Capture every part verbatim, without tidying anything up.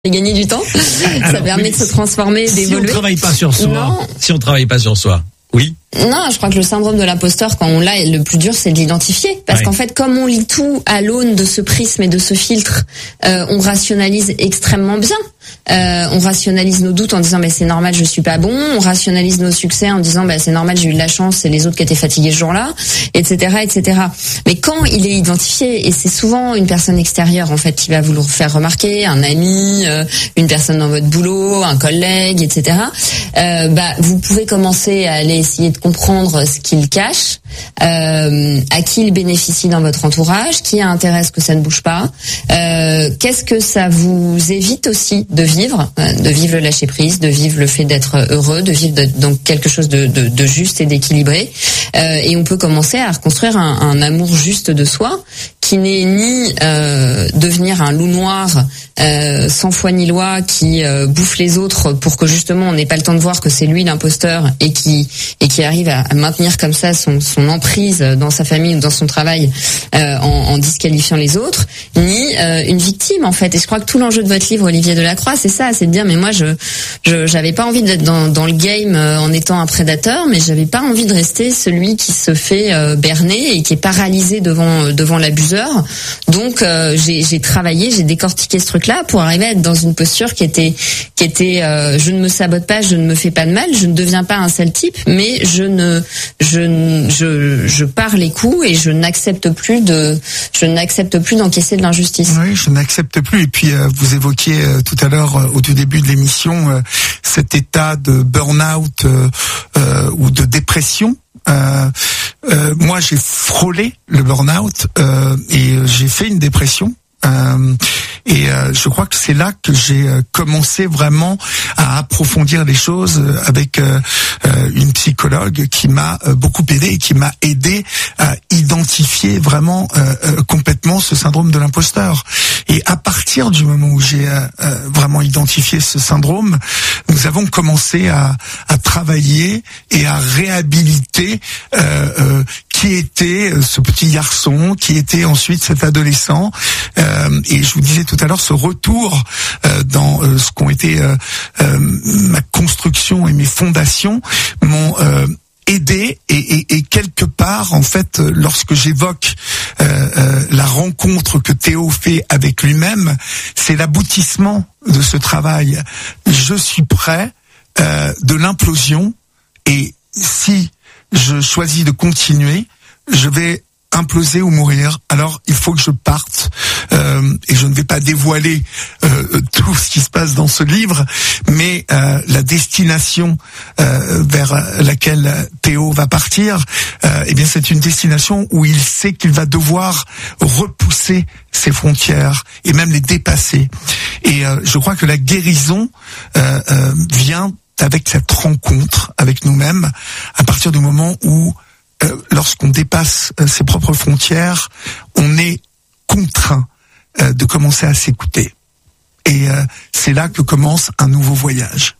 gagner du temps. Alors, ça permet oui, de se transformer, si d'évoluer. Si on travaille pas sur soi, non. si on travaille pas sur soi, oui. Non, je crois que le syndrome de l'imposteur, quand on l'a, le plus dur, c'est de l'identifier. Parce ouais. qu'en fait, comme on lit tout à l'aune de ce prisme et de ce filtre, euh, on rationalise extrêmement bien. Euh, on rationalise nos doutes en disant, bah, c'est normal, je suis pas bon. On rationalise nos succès en disant, bah, c'est normal, j'ai eu de la chance, c'est les autres qui étaient fatigués ce jour-là, et cetera, et cetera. Mais quand il est identifié, et c'est souvent une personne extérieure, en fait, qui va vous le faire remarquer, un ami, euh, une personne dans votre boulot, un collègue, et cetera, euh, bah, vous pouvez commencer à aller essayer de comprendre ce qu'il cache, euh, à qui il bénéficie dans votre entourage, qui a intérêt à ce que ça ne bouge pas, euh, qu'est-ce que ça vous évite aussi de vivre, euh, de vivre le lâcher prise, de vivre le fait d'être heureux, de vivre de, dans quelque chose de, de, de juste et d'équilibré, euh, et on peut commencer à reconstruire un, un amour juste de soi qui n'est ni euh, devenir un loup noir euh, sans foi ni loi qui euh, bouffe les autres pour que justement on n'ait pas le temps de voir que c'est lui l'imposteur et qui et qui arrive à, à maintenir comme ça son, son emprise dans sa famille ou dans son travail euh, en, en disqualifiant les autres, ni euh, une victime en fait. Et je crois que tout l'enjeu de votre livre, Olivier Delacroix, c'est ça, c'est de dire mais moi je je j'avais pas envie d'être dans, dans le game euh, en étant un prédateur, mais j'avais pas envie de rester celui qui se fait euh, berner et qui est paralysé devant devant l'abuseur. Donc euh, j'ai, j'ai travaillé, j'ai décortiqué ce truc-là pour arriver à être dans une posture qui était qui était euh, je ne me sabote pas, je ne me fais pas de mal, je ne deviens pas un sale type, mais je ne je je je pars les coups et je n'accepte plus de je n'accepte plus d'encaisser de l'injustice. Oui, je n'accepte plus. Et puis euh, vous évoquiez euh, tout à l'heure euh, au tout début de l'émission euh, cet état de burn-out euh, euh, ou de dépression. Euh, euh, moi, j'ai frôlé le burn-out euh, et j'ai fait une dépression. Euh, et euh, je crois que c'est là que j'ai euh, commencé vraiment à approfondir les choses avec euh, euh, une psychologue qui m'a euh, beaucoup aidé et qui m'a aidé à identifier vraiment euh, euh, complètement ce syndrome de l'imposteur. Et à partir du moment où j'ai euh, euh, vraiment identifié ce syndrome, nous avons commencé à, à travailler et à réhabiliter euh, euh, qui était ce petit garçon, qui était ensuite cet adolescent. Euh, et je vous disais tout à l'heure, ce retour euh, dans euh, ce qu'ont été euh, euh, ma construction et mes fondations m'ont euh, aidé et, et, et quelque part, en fait, lorsque j'évoque euh, euh, la rencontre que Théo fait avec lui-même, c'est l'aboutissement de ce travail. Je suis prêt euh, de l'implosion et si je choisis de continuer, je vais imploser ou mourir. Alors il faut que je parte euh, et je ne vais pas dévoiler euh, tout ce qui se passe dans ce livre, mais euh, la destination euh, vers laquelle Théo va partir, euh, eh bien c'est une destination où il sait qu'il va devoir repousser ses frontières et même les dépasser. Et euh, je crois que la guérison euh, euh, vient avec cette rencontre avec nous-mêmes à partir du moment où Euh, lorsqu'on dépasse euh, ses propres frontières, on est contraint euh, de commencer à s'écouter. Et euh, c'est là que commence un nouveau voyage.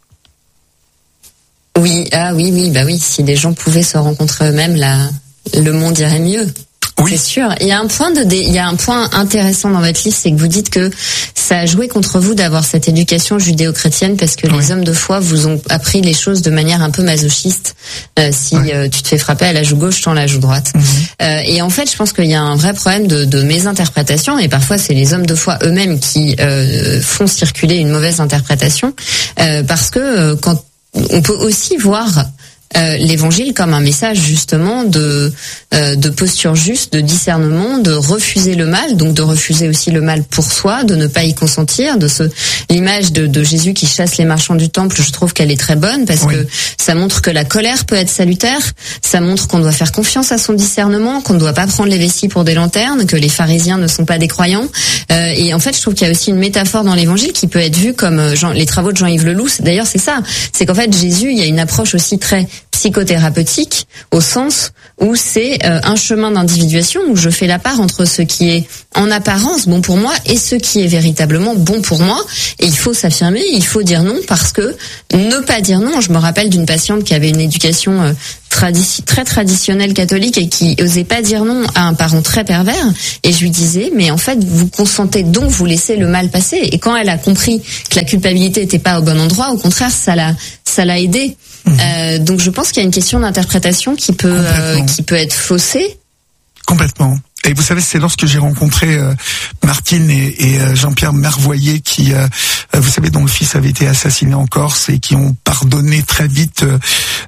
Oui, ah oui, oui, bah oui. Si les gens pouvaient se rencontrer eux-mêmes, là, le monde irait mieux. Oui. C'est sûr. Il y a un point de, dé... il y a un point intéressant dans votre livre, c'est que vous dites que ça a joué contre vous d'avoir cette éducation judéo-chrétienne parce que oui. les hommes de foi vous ont appris les choses de manière un peu masochiste. Euh, si oui. euh, tu te fais frapper à la joue gauche, tends la joue droite. Mm-hmm. Euh, et en fait, je pense qu'il y a un vrai problème de, de mésinterprétation et parfois c'est les hommes de foi eux-mêmes qui euh, font circuler une mauvaise interprétation euh, parce que euh, quand on peut aussi voir Euh, l'évangile comme un message justement de euh, de posture juste, de discernement, de refuser le mal, donc de refuser aussi le mal pour soi, de ne pas y consentir, de ce l'image de, de Jésus qui chasse les marchands du temple, je trouve qu'elle est très bonne parce oui. que ça montre que la colère peut être salutaire, ça montre qu'on doit faire confiance à son discernement, qu'on ne doit pas prendre les vessies pour des lanternes, que les pharisiens ne sont pas des croyants. Euh, et en fait, je trouve qu'il y a aussi une métaphore dans l'évangile qui peut être vue comme Jean, les travaux de Jean-Yves Leloup. D'ailleurs, c'est ça, c'est qu'en fait Jésus, il y a une approche aussi très psychothérapeutique au sens où c'est euh, un chemin d'individuation où je fais la part entre ce qui est en apparence bon pour moi et ce qui est véritablement bon pour moi. Et il faut s'affirmer, il faut dire non parce que ne pas dire non. Je me rappelle d'une patiente qui avait une éducation euh, Tradi- très traditionnelle catholique et qui osait pas dire non à un parent très pervers, et je lui disais mais en fait vous consentez donc vous laissez le mal passer, et quand elle a compris que la culpabilité était pas au bon endroit, au contraire ça l'a ça l'a aidé. Mmh. Euh, donc je pense qu'il y a une question d'interprétation qui peut euh, qui peut être faussée. Complètement. Et vous savez, c'est lorsque j'ai rencontré euh, Martine et, et euh, Jean-Pierre Mervoyer qui, euh, vous savez, dont le fils avait été assassiné en Corse et qui ont pardonné très vite euh,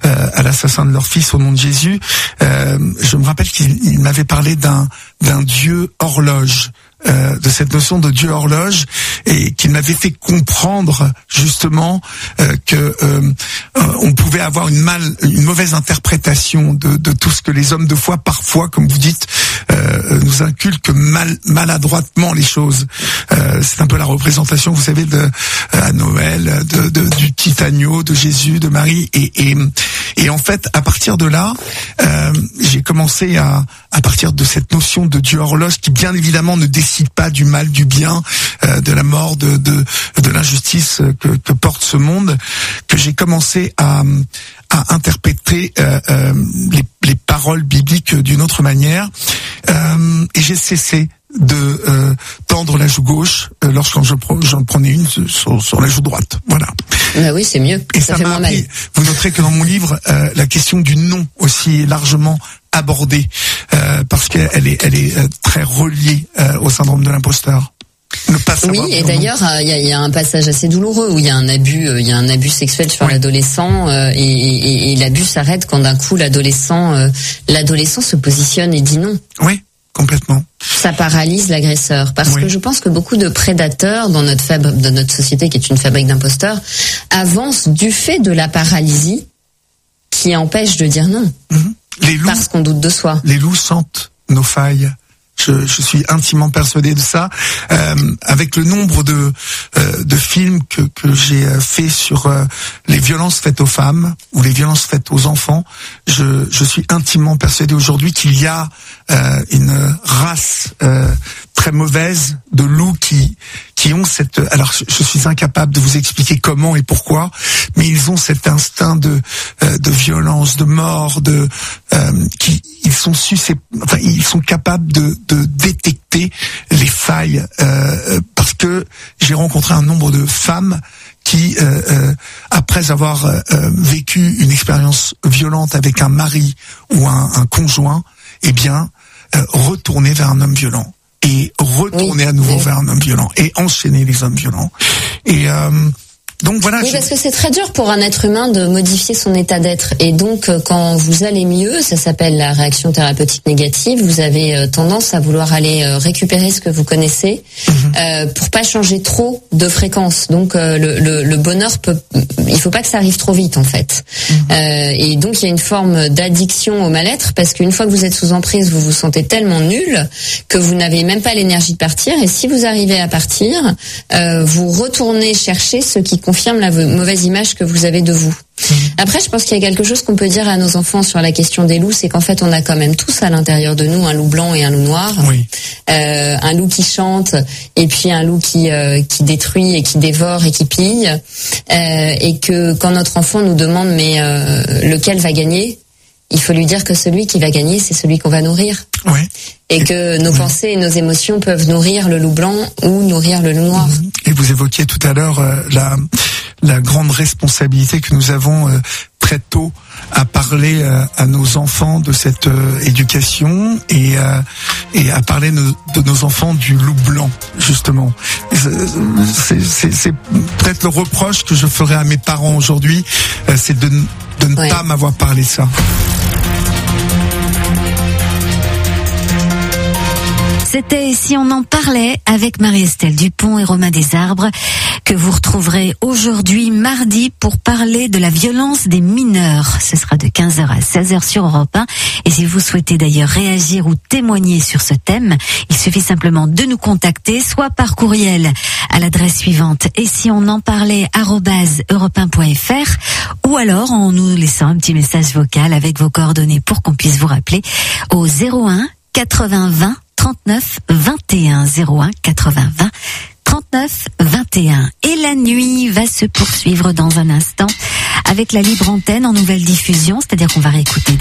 à l'assassin de leur fils au nom de Jésus. Euh, je me rappelle qu'il m'avait parlé d'un d'un Dieu horloge. Euh, de cette notion de Dieu horloge, et qu'il m'avait fait comprendre justement euh, que euh, euh, on pouvait avoir une mal, une mauvaise interprétation de, de tout ce que les hommes de foi parfois, comme vous dites, euh, nous inculquent mal, maladroitement les choses. Euh, c'est un peu la représentation, vous savez, de à Noël, de, de du petit agneau, de Jésus, de Marie, et et, et en fait, à partir de là, euh, j'ai commencé à à partir de cette notion de Dieu horloge qui, bien évidemment, ne décide pas du mal, du bien, euh, de la mort, de de, de l'injustice que, que porte ce monde, que j'ai commencé à à interpréter euh, euh, les, les paroles bibliques d'une autre manière, euh, et j'ai cessé de euh, tendre la joue gauche euh, lorsque je j'en prenais une sur, sur la joue droite. Voilà. Bah oui, c'est mieux. Et ça, ça fait moins mal. Vous noterez que dans mon livre, euh, la question du non aussi est largement abordée euh, parce qu'elle est, elle est euh, très reliée euh, au syndrome de l'imposteur. Ne pas savoir oui, et d'ailleurs, il y a, y a un passage assez douloureux où il y a un abus, il y a un abus sexuel sur oui. l'adolescent, euh, et, et, et l'abus s'arrête quand d'un coup l'adolescent, euh, l'adolescent se positionne et dit non. Oui. Complètement. Ça paralyse l'agresseur, parce oui. que je pense que beaucoup de prédateurs dans notre fab- dans notre société, qui est une fabrique d'imposteurs, avancent du fait de la paralysie qui empêche de dire non. Mmh. Les loups, parce qu'on doute de soi. Les loups sentent nos failles. Je, je suis intimement persuadé de ça. Euh, avec le nombre de euh, de films que que j'ai fait sur euh, les violences faites aux femmes ou les violences faites aux enfants, je je suis intimement persuadé aujourd'hui qu'il y a euh, une race euh, très mauvaise de loups qui qui ont cette. Alors je, je suis incapable de vous expliquer comment et pourquoi, mais ils ont cet instinct de euh, de violence, de mort, de euh, qui ils sont suscept... enfin ils sont capables de de détecter les failles, euh, parce que j'ai rencontré un nombre de femmes qui, euh, euh, après avoir euh, vécu une expérience violente avec un mari ou un, un conjoint, eh bien, euh, retourner vers un homme violent et retourner oui, à nouveau oui. vers un homme violent et enchaîner les hommes violents. Et euh, donc voilà. Oui, je... parce que c'est très dur pour un être humain de modifier son état d'être. Et donc, quand vous allez mieux, ça s'appelle la réaction thérapeutique négative. Vous avez tendance à vouloir aller récupérer ce que vous connaissez mm-hmm. euh, pour pas changer trop de fréquence. Donc, euh, le, le, le bonheur peut, il faut pas que ça arrive trop vite en fait. Mm-hmm. Euh, et donc, il y a une forme d'addiction au mal-être parce qu'une fois que vous êtes sous emprise, vous vous sentez tellement nul que vous n'avez même pas l'énergie de partir. Et si vous arrivez à partir, euh, vous retournez chercher ce qui confirme la mauvaise image que vous avez de vous. Mmh. Après, je pense qu'il y a quelque chose qu'on peut dire à nos enfants sur la question des loups, c'est qu'en fait, on a quand même tous à l'intérieur de nous un loup blanc et un loup noir. Oui. Euh, un loup qui chante et puis un loup qui euh, qui détruit et qui dévore et qui pille. Euh, et que quand notre enfant nous demande mais euh, lequel va gagner, il faut lui dire que celui qui va gagner, c'est celui qu'on va nourrir. Oui. Et, et que nos oui. pensées et nos émotions peuvent nourrir le loup blanc ou nourrir le loup noir. Et vous évoquiez tout à l'heure euh, la la grande responsabilité que nous avons euh, très tôt à parler euh, à nos enfants de cette euh, éducation et euh, et à parler no, de nos enfants du loup blanc justement. C'est, c'est, c'est peut-être le reproche que je ferais à mes parents aujourd'hui, euh, c'est de de ne ouais. pas m'avoir parlé de ça. C'était Si on en parlait avec Marie-Estelle Dupont et Romain Desarbres, que vous retrouverez aujourd'hui mardi pour parler de la violence des mineurs. Ce sera de quinze heures à seize heures sur Europe un. Et si vous souhaitez d'ailleurs réagir ou témoigner sur ce thème, il suffit simplement de nous contacter, soit par courriel à l'adresse suivante et si on en parlait arobase europe un point f r, ou alors en nous laissant un petit message vocal avec vos coordonnées pour qu'on puisse vous rappeler au zéro un quatre-vingts vingt trente-neuf vingt et un, zéro un quatre-vingts vingt trente-neuf vingt et un. Et la nuit va se poursuivre dans un instant avec la libre antenne en nouvelle diffusion, c'est-à-dire qu'on va réécouter des